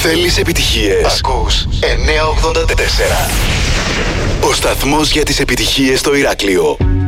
Θέλεις επιτυχίες? Ακούς 984. Ο σταθμός για τις επιτυχίες στο Ηράκλειο.